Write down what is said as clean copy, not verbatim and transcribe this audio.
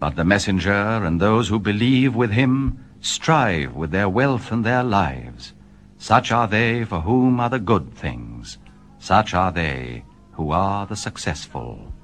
But the messenger and those who believe with him strive with their wealth and their lives. Such are they for whom are the good things. Such are they who are the successful.